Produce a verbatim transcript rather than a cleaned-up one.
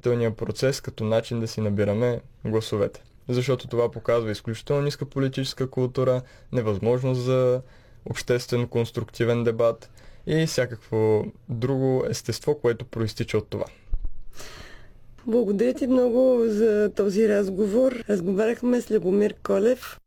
избирателния процес като начин да си набираме гласовете. Защото това показва изключително ниска политическа култура, невъзможност за обществен конструктивен дебат и всякакво друго естество, което проистича от това. Благодаря ти много за този разговор. Разговаряхме с Любомир Колев.